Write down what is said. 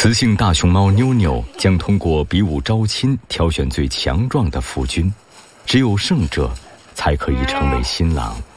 雌性大熊猫妞妞将通过比武招亲挑选最强壮的夫君，只有胜者才可以成为新郎。